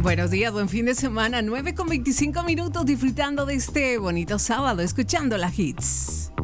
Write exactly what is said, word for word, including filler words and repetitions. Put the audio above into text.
Buenos días, buen fin de semana, nueve con veinticinco minutos, disfrutando de este bonito sábado, escuchando la Hits.